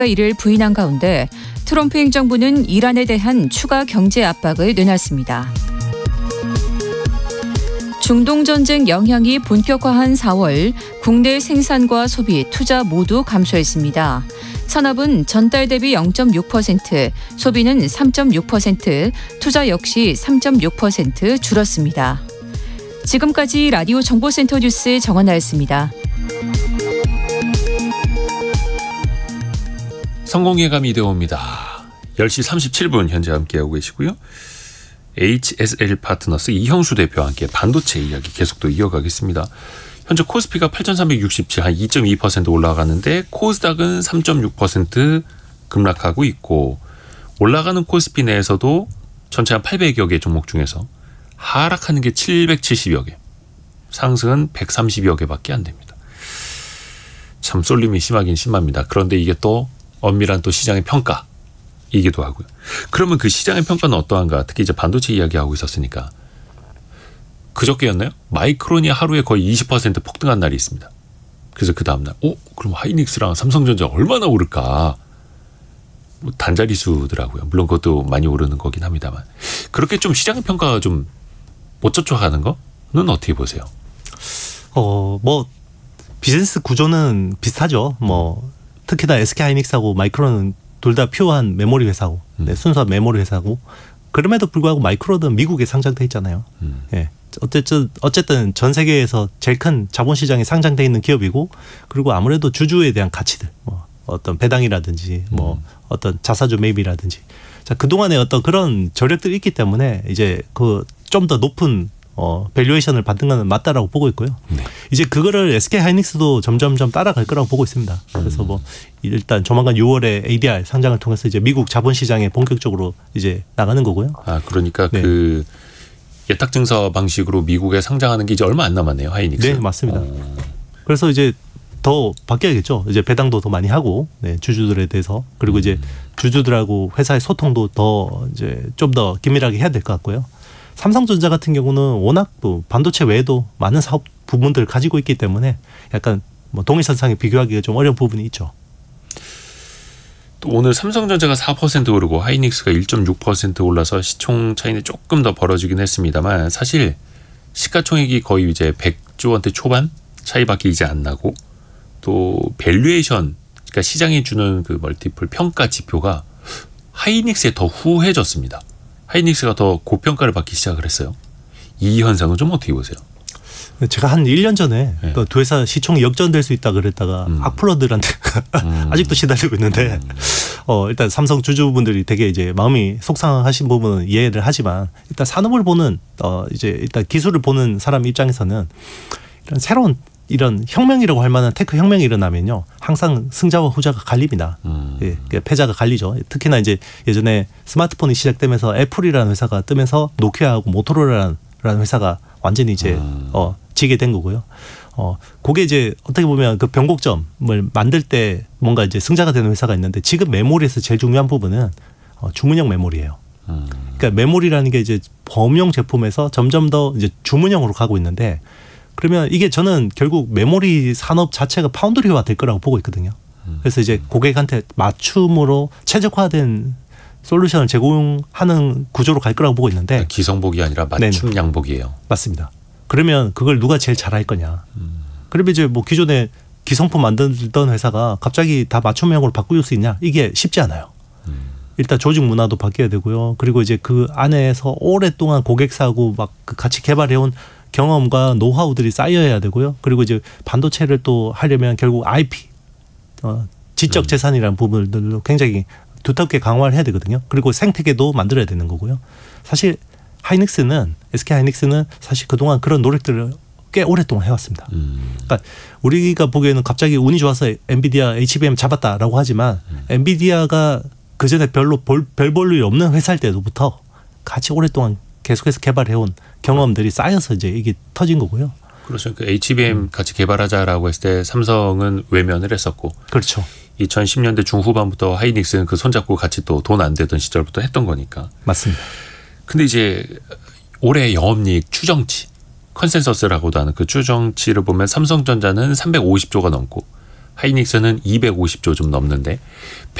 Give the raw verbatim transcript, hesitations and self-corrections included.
이를 부인한 가운데 트럼프 행정부는 이란에 대한 추가 경제 압박을 내놨습니다. 중동 전쟁 영향이 본격화한 사월, 국내 생산과 소비, 투자 모두 감소했습니다. 산업은 전달 대비 영 점 육 퍼센트, 소비는 삼 점 육 퍼센트, 투자 역시 삼 점 육 퍼센트 줄었습니다. 지금까지 라디오 정보센터 뉴스 정원나였습니다. 성공예감이 되어옵니다. 열 시 삼십칠 분 현재 함께하고 계시고요. 에이치에스엘 파트너스 이형수 대표와 함께 반도체 이야기 계속 또 이어가겠습니다. 현재 코스피가 팔천삼백육십칠, 한 이 점 이 퍼센트 올라가는데 코스닥은 삼 점 육 퍼센트 급락하고 있고, 올라가는 코스피 내에서도 전체 한 팔백여 개 종목 중에서 하락하는 게 칠백칠십여 개, 상승은 백삼십여 개밖에 안 됩니다. 참 쏠림이 심하긴 심합니다. 그런데 이게 또 엄밀한 또 시장의 평가이기도 하고요. 그러면 그 시장의 평가는 어떠한가? 특히 이제 반도체 이야기하고 있었으니까. 그저께였나요? 마이크론이 하루에 거의 이십 퍼센트 폭등한 날이 있습니다. 그래서 그 다음날, 오, 그럼 하이닉스랑 삼성전자 얼마나 오를까? 뭐 단자리 수더라고요. 물론 그것도 많이 오르는 거긴 합니다만. 그렇게 좀 시장의 평가가 좀 못 쫓아가는 거는 어떻게 보세요? 어, 뭐 비즈니스 구조는 비슷하죠. 뭐 특히나 에스케이하이닉스하고 마이크론은 둘 다 퓨어한 메모리 회사고, 음. 네, 순수한 메모리 회사고, 그럼에도 불구하고 마이크론은 미국에 상장돼 있잖아요. 음. 예. 어쨌든 어쨌든 전 세계에서 제일 큰 자본시장에 상장돼 있는 기업이고, 그리고 아무래도 주주에 대한 가치들, 뭐 어떤 배당이라든지, 뭐 음. 어떤 자사주 매입이라든지, 자 그동안에 어떤 그런 저력들이 있기 때문에 이제 그 좀 더 높은 어, 밸류에이션을 받는 건 맞다라고 보고 있고요. 네. 이제 그거를 에스케이하이닉스도 점점점 따라갈 거라고 보고 있습니다. 그래서 뭐 일단 조만간 유월에 에이디알 상장을 통해서 이제 미국 자본시장에 본격적으로 이제 나가는 거고요. 아 그러니까 네. 그 예탁 증서 방식으로 미국에 상장하는 게 이제 얼마 안 남았네요, 하이닉스. 네, 맞습니다. 오. 그래서 이제 더 바뀌어야겠죠. 이제 배당도 더 많이 하고, 네, 주주들에 대해서, 그리고 음. 이제 주주들하고 회사의 소통도 더 이제 좀 더 긴밀하게 해야 될 것 같고요. 삼성전자 같은 경우는 워낙 또 반도체 외에도 많은 사업 부문들을 가지고 있기 때문에 약간 뭐 동일선상에 비교하기가 좀 어려운 부분이 있죠. 또 오늘 삼성전자가 사 퍼센트 오르고 하이닉스가 일 점 육 퍼센트 올라서 시총 차이는 조금 더 벌어지긴 했습니다만, 사실 시가총액이 거의 이제 백조 원대 초반 차이밖에 이제 안 나고, 또 밸류에이션, 그러니까 시장이 주는 그 멀티플 평가 지표가 하이닉스에 더 후해졌습니다. 하이닉스가 더 고평가를 받기 시작을 했어요. 이 현상은 좀 어떻게 보세요? 제가 한 일 년 전에 네. 그 두 회사 시총이 역전될 수 있다 그랬다가 음. 악플러들한테 음. 아직도 시달리고 있는데 음. 어, 일단 삼성 주주분들이 되게 이제 마음이 속상하신 부분은 이해를 하지만, 일단 산업을 보는 어, 이제 일단 기술을 보는 사람 입장에서는 이런 새로운 이런 혁명이라고 할 만한 테크 혁명이 일어나면요, 항상 승자와 후자가 갈립니다. 음. 예, 패자가 갈리죠. 특히나 이제 예전에 스마트폰이 시작되면서 애플이라는 회사가 뜨면서 노키아하고 모토로라라는 회사가 완전히 이제 음. 어, 지게 된 거고요. 어, 그게 이제 어떻게 보면 그 변곡점을 만들 때 뭔가 이제 승자가 되는 회사가 있는데, 지금 메모리에서 제일 중요한 부분은 어, 주문형 메모리예요. 음. 그러니까 메모리라는 게 이제 범용 제품에서 점점 더 이제 주문형으로 가고 있는데, 그러면 이게 저는 결국 메모리 산업 자체가 파운드리화 될 거라고 보고 있거든요. 그래서 이제 고객한테 맞춤으로 최적화된 솔루션을 제공하는 구조로 갈 거라고 보고 있는데, 기성복이 아니라 맞춤 네네. 양복이에요. 맞습니다. 그러면 그걸 누가 제일 잘할 거냐. 음. 그러면 이제 뭐 기존에 기성품 만들던 회사가 갑자기 다 맞춤형으로 바꿀 수 있냐? 이게 쉽지 않아요. 음. 일단 조직 문화도 바뀌어야 되고요. 그리고 이제 그 안에서 오랫동안 고객사하고 막 같이 개발해온 경험과 노하우들이 쌓여야 되고요. 그리고 이제 반도체를 또 하려면 결국 아이피, 어, 지적 재산이라는 부분들도 굉장히 두텁게 강화를 해야 되거든요. 그리고 생태계도 만들어야 되는 거고요. 사실 하이닉스는, 에스케이하이닉스는 사실 그동안 그런 노력들을 꽤 오랫동안 해왔습니다. 음. 그러니까 우리가 보기에는 갑자기 운이 좋아서 엔비디아, 에이치비엠 잡았다라고 하지만 음. 엔비디아가 그전에 별로 볼, 별 볼 일이 없는 회사일 때부터 같이 오랫동안 계속해서 개발해온 경험들이 쌓여서 이제 이게 터진 거고요. 그렇죠. 그 에이치비엠 음. 같이 개발하자라고 했을 때 삼성은 외면을 했었고, 그렇죠. 이천십 년대 중후반부터 하이닉스는 그 손잡고 같이 또 돈 안 되던 시절부터 했던 거니까. 맞습니다. 근데 이제 올해 영업이익 추정치, 컨센서스라고도 하는 그 추정치를 보면 삼성전자는 삼백오십조가 넘고 하이닉스는 이백오십조 좀 넘는데